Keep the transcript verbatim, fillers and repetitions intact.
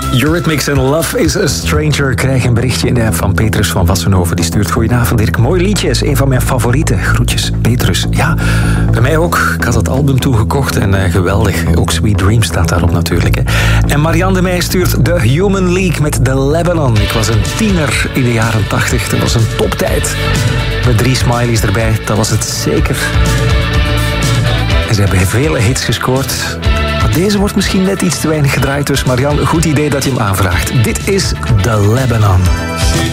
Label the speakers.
Speaker 1: Eurythmics en Love is a Stranger. Krijg een berichtje in de app van Petrus van Wassenhoven. Die stuurt: goedenavond Dirk, mooi liedje, is een van mijn favorieten. Groetjes, Petrus. Ja, bij mij ook. Ik had het album toen gekocht en uh, geweldig. Ook Sweet Dreams staat daarop natuurlijk. Hè. En Marianne de Meij stuurt The Human League met The Lebanon. Ik was een tiener in de jaren tachtig. Dat was een toptijd. Met drie smileys erbij, dat was het zeker. En ze hebben vele hits gescoord. Maar deze wordt misschien net iets te weinig gedraaid. Dus Marianne, goed idee dat je hem aanvraagt. Dit is The Lebanon.